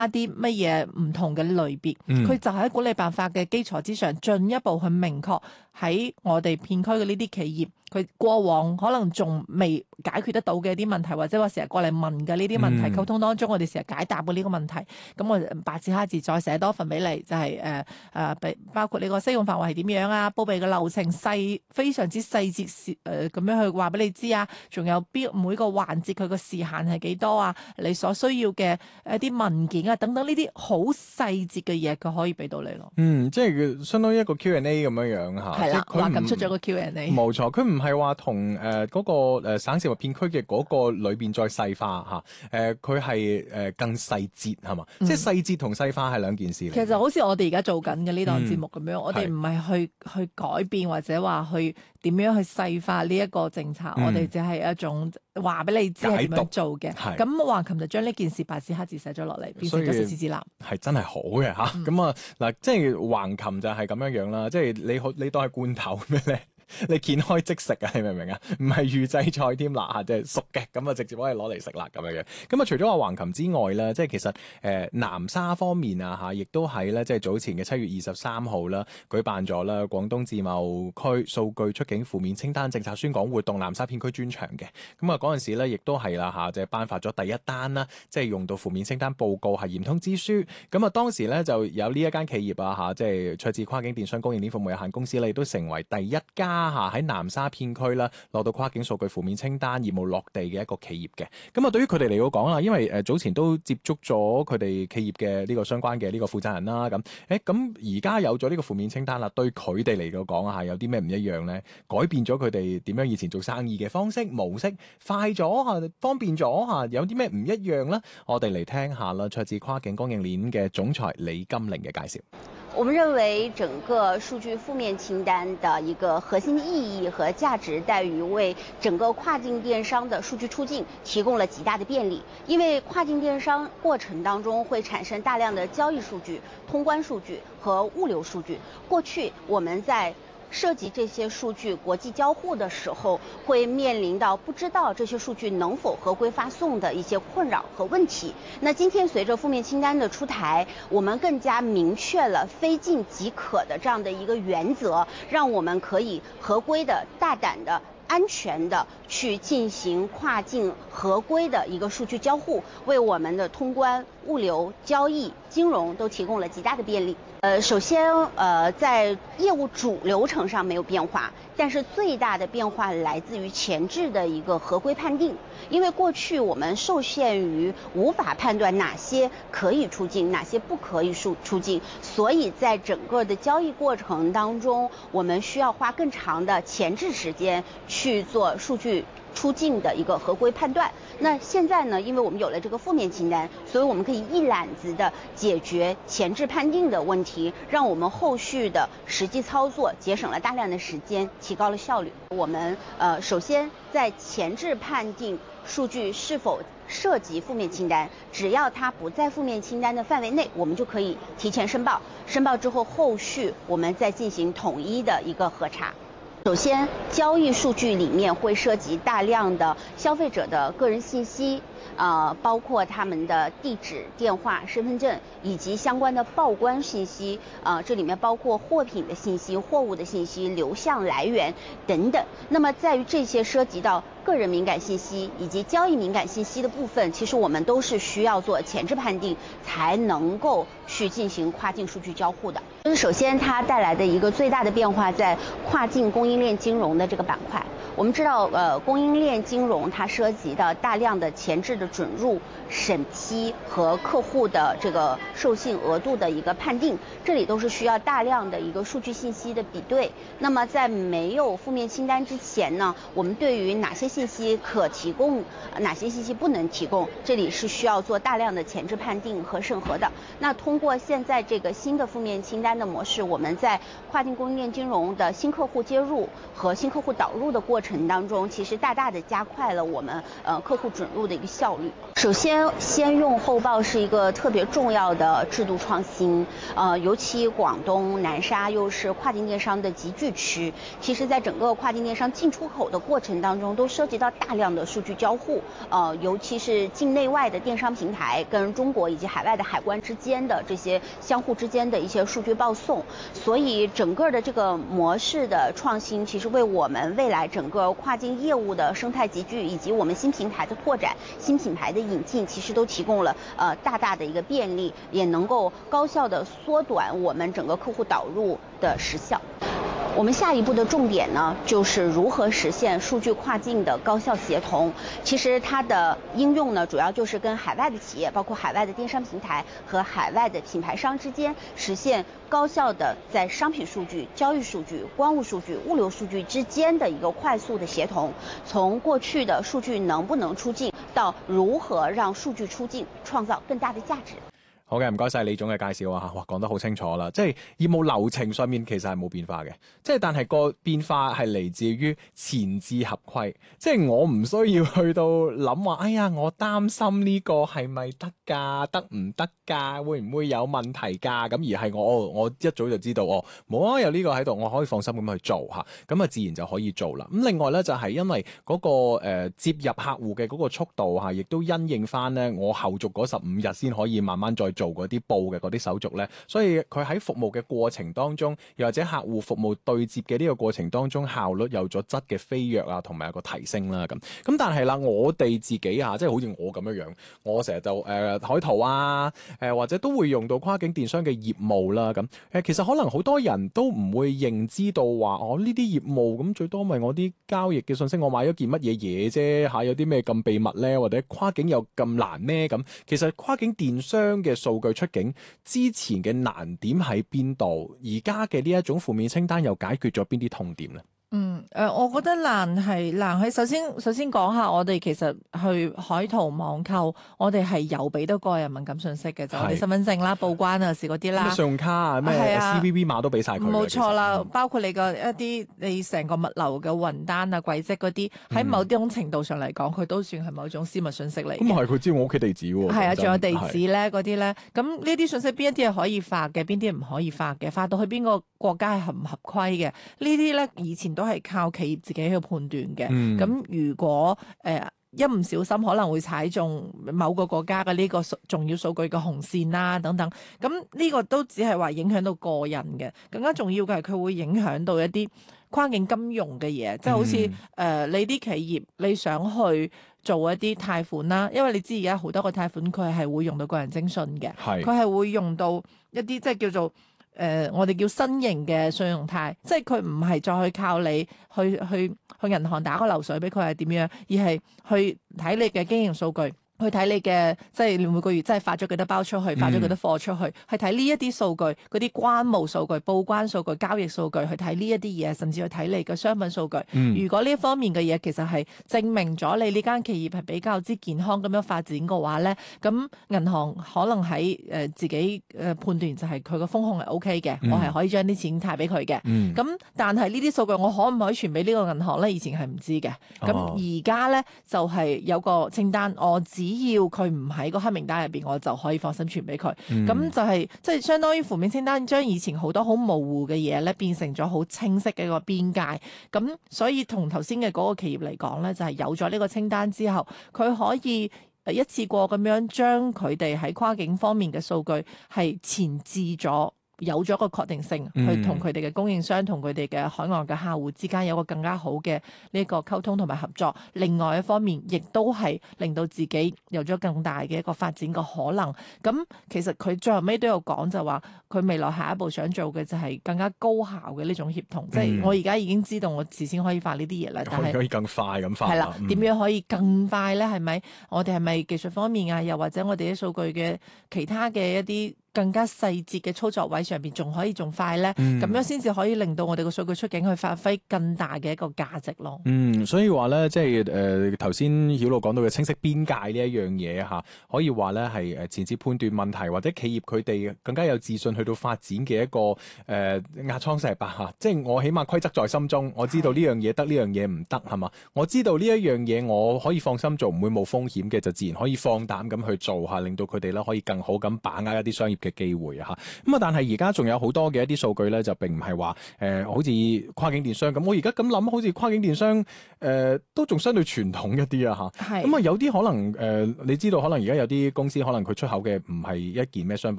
啲乜嘢唔同嘅類別，佢就喺管理辦法嘅基礎之上，進一步去明確喺我哋片區嘅呢啲企業，佢過往可能仲未解決得到嘅一啲問題，或者話成日過嚟問嘅呢啲問題，溝通當中我哋成日解答嘅呢個問題，咁我白紙黑字再寫多份俾你，就係包括你個適用範圍係點樣啊，報備嘅流程非常之細節咁樣去話俾你知啊，仲有每個環節佢個時限係幾多啊，你所需要嘅一啲文件啊等等呢啲好細節嘅嘢，佢可以俾到你咯。 即係相當於一個 Q&A 咁樣嚇。 係啦，話咁出咗個 Q&A。 冇錯，佢唔係話同嗰個省市或片區嘅嗰個裏邊再細化嚇。佢係更細節係嘛？即係細節同細化係兩件事嚟。 其實好似我哋而家做緊嘅呢檔節目咁樣，我哋唔係去改變或者話去點樣去細化呢一個政策，我哋只係一種話俾你知係點樣做嘅。咁橫琴就將呢件事白紙黑字寫咗落嚟，變成咗實施指南， 係真係好嘅嚇。咁嗱，即係橫琴就係咁樣啦。即係你當係罐頭咩咧？你掀開即食啊！你明唔明啊？唔係預製菜添啦嚇，即係熟嘅咁啊，直接可以攞嚟食啦咁樣。咁啊，除咗話橫琴之外咧，即係其實南沙方面啊嚇，亦都喺咧即係早前嘅7月23號啦，舉辦咗啦廣東自貿區數據出境負面清單政策宣講活動南沙片區專場嘅。咁啊嗰陣時咧，亦都係啦嚇，即係頒發咗第一單啦，即係用到負面清單報告係嚴通知書。咁啊當時咧就有呢一間企業啊嚇，即係卓智跨境電商供應鏈服務有限公司咧，亦都成為第一家喺南沙片區啦，落到跨境數據負面清單業務落地嘅一個企業嘅。咁啊，對於佢哋嚟講啦，因為早前都接觸咗佢哋企業嘅呢個相關嘅呢個負責人啦，咁而家有咗呢個負面清單啦，對佢哋嚟講啊，有啲咩唔一樣咧？改變咗佢哋點樣以前做生意嘅方式模式，快咗嚇，方便咗嚇，有啲咩唔一樣咧？我哋嚟聽下啦，卓智跨境供應鏈嘅總裁李金玲嘅介紹。 我們認為整個數據負面清單的一個核心意義和價值在於為整個跨境電商的數據出境提供了極大的便利。因為跨境電商過程當中會產生大量的交易數據、通關數據和物流數據。過去我們在涉及這些數據國際交互的時候，會面臨到不知道這些數據能否合規發送的一些困擾和問題。那今天隨着負面清單的出台，我們更加明確了非進即可的這樣的一個原則，讓我們可以合規的、大膽的、安全的去進行跨境合規的一個數據交互，為我們的通關、物流、交易、金融都提供了極大的便利。首先在業務主流程上沒有變化，但是最大的變化來自於前置的一個合規判定。因為過去我們受限於無法判斷哪些可以出境，哪些不可以出境，所以在整個的交易過程當中，我們需要花更長的前置時間去做數據出境的一個合規判斷。那現在呢，因為我們有了這個負面清單，所以我們可以一攬子的解決前置判定的問題，讓我們後續的實際操作節省了大量的時間，提高了效率。我們首先在前置判定數據是否涉及負面清單，只要它不在負面清單的範圍內，我們就可以提前申報。申報之後，後續我們再進行統一的一個核查。首先，交易數據裡面會涉及大量的消費者的個人信息，包括他們的地址、電話、身份證以及相關的報關信息，這裡面包括貨品的信息、貨物的信息、流向來源等等。那麼，在於這些涉及到個人敏感信息以及交易敏感信息的部分，其實我們都是需要做前置判定，才能夠去進行跨境數據交互的。就是首先，它帶來的一個最大的變化在跨境供應鏈金融的這個板塊。我們知道，供應鏈金融它涉及到大量的前置的准入、審批和客戶的這個授信額度的一個判定，這裡都是需要大量的一個數據信息的比對。那麼在沒有負面清單之前呢，我們對於哪些信息可提供，哪些信息不能提供，這裡是需要做大量的前置判定和審核的。那通過过现在这个新的负面清单的模式，我们在跨境供应链金融的新客户接入和新客户导入的过程当中，其实大大的加快了我们客户准入的一个效率。首先，先用后报是一个特别重要的制度创新，尤其广东南沙又是跨境电商的集聚区，其实在整个跨境电商进出口的过程当中，都涉及到大量的数据交互，尤其是境内外的电商平台跟中国以及海外的海关之间的这些相互之间的一些数据报送，所以整个的这个模式的创新，其实为我们未来整个跨境业务的生态集聚以及我们新平台的拓展、新品牌的引进，其实都提供了大大的一个便利，也能够高效的缩短我们整个客户导入的时效。我们下一步的重点呢，就是如何实现数据跨境的高效协同。其实它的应用呢，主要就是跟海外的企业，包括海外的电商平台和海外的品牌商之间，实现高效的在商品数据、交易数据、关务数据、物流数据之间的一个快速的协同。从過去的數據能不能出境，到如何讓數據出境，創造更大的價值。 好嘅，唔該晒李總嘅介紹啊！哇，講得好清楚啦，即係業務流程上面其實係冇變化嘅，即係但係個變化係嚟自於前置合規，即係我唔需要去到諗話，哎呀，我擔心呢個係咪得㗎，得唔得㗎，會唔會有問題㗎？咁而係我一早就知道，冇啊，有呢個喺度，我可以放心咁去做嚇，咁啊自然就可以做啦。咁另外咧就係因為嗰個接入客戶嘅嗰個速度嚇，亦都因應翻咧我後續嗰15日先可以慢慢再做嗰啲報嘅嗰啲手續咧，所以佢喺服務嘅過程當中，又或者客戶服務對接嘅呢個過程當中，效率有咗質嘅飛躍啊，同埋有個提升啦咁。咁但係啦，我哋自己啊，即係好似我咁樣樣，我成日就海淘啊，或者都會用到跨境電商嘅業務啦咁。其實可能好多人都唔會認知到話，我呢啲業務咁最多咪我啲交易嘅信息，我買咗件乜嘢嘢啫嚇，有啲咩咁秘密咧，或者跨境有咁難咩咁？其實跨境電商嘅數據出境之前嘅難點喺邊度？而家嘅呢一種負面清單又解決咗邊啲痛點咧？ 我覺得難喺首先講下，我哋其實去海淘網購，我哋係有俾到個人敏感信息嘅，就我哋身份證啦、報關啊、嗰啲啦、 信用卡啊、咩 CVV 碼都俾晒佢。 冇錯啦，包括你個一啲你成個物流嘅雲單啊、軌跡嗰啲，喺某啲程度上嚟講，佢都算係某種私密信息嚟。 咁係佢知我屋企地址喎。係啊，仲有地址咧嗰啲咧，咁呢啲信息邊一啲係可以發嘅，邊啲唔可以發嘅，發到去邊個國家係合唔合規嘅？呢啲咧以前都係靠企業自己去判斷嘅。咁如果一唔小心可能會踩中某個國家嘅呢個重要數據嘅紅線啦等等，咁呢個都只係話影響到個人嘅，更加重要嘅係佢會影響到一啲跨境金融嘅嘢，即係好似你啲企業你想去做一啲貸款啦，因為你知而家好多個貸款佢係會用到個人徵信嘅，佢係會用到一啲即係叫做我哋叫新型嘅信用貸，即係佢唔係再去靠你去銀行打個流水俾佢係點樣，而係去睇你嘅經營數據。去睇你嘅即係你每個月真係發咗幾多包出去，發咗幾多貨出去，去睇呢一啲數據，嗰啲關務數據、報關數據、交易數據，去睇呢一啲嘢，甚至去睇你嘅商品數據。如果呢一方面嘅嘢其實係證明咗你呢間企業係比較之健康咁樣發展嘅話咧，咁銀行可能喺自己判斷就係佢個風控係 OK 嘅，我係可以將啲錢貸俾佢嘅。咁但係呢啲數據我可唔可以傳俾呢個銀行咧？以前係唔知嘅。咁而家咧就係有個清單，我只要佢唔喺個黑名單入邊，我就可以放心傳俾佢。咁就係即係相當於負面清單，將以前好多好模糊嘅嘢咧，變成咗好清晰嘅一個邊界。咁所以同頭先嘅嗰個企業嚟講咧，就係有咗呢個清單之後，佢可以一次過咁樣將佢哋喺跨境方面嘅數據係前置咗。有咗個確定性，去同佢哋嘅供應商同佢哋嘅海外嘅客戶之間有個更加好嘅呢個溝通同埋合作。另外一方面，亦都係令到自己有咗更大嘅一個發展嘅可能。咁其實佢最後尾都有講就話，佢未來下一步想做嘅就係更加高效嘅呢種協同。即係我而家已經知道我事先可以發呢啲嘢啦，但係可以更快咁發。 係啦，點樣可以更快咧？係咪？我哋係咪技術方面啊？又或者我哋啲數據嘅其他嘅一啲更加細節嘅操作位上邊仲可以仲快咧？咁樣先至可以令到我哋個數據出境去發揮更大嘅一個價值咯。 所以話咧，即係頭先曉露講到嘅清晰邊界呢一樣嘢嚇，可以話咧係前置判斷問題，或者企業佢哋更加有自信去到發展嘅一個壓艙石吧嚇。即係我起碼規則在心中，我知道呢樣嘢得，呢樣嘢唔得係嘛？我知道呢一樣嘢我可以放心做，唔會冇風險嘅，就自然可以放膽咁去做嚇，令到佢哋咧可以更好咁把握一啲商業嘅機會啊嚇。咁啊，但係而家仲有好多嘅一啲數據咧，就並唔係話好似跨境電商咁。我而家咁諗，好似跨境電商都仲相對傳統一啲啊嚇。咁啊，有啲可能你知道，可能而家有啲公司可能佢出口嘅唔係一件咩商品。